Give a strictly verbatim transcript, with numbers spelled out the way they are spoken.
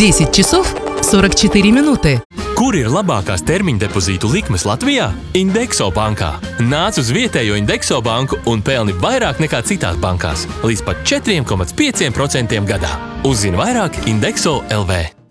десять часов сорок четыре минуты. Kur ir labākās termiņdepozītu likmes Latvijā? Indexo bankā. Nāc uz vietējo Indexo banku un pelni vairāk nekā citās bankās. Līdz pat četri komats pieci procenti gadā. Uzzini vairāk Indexo L V.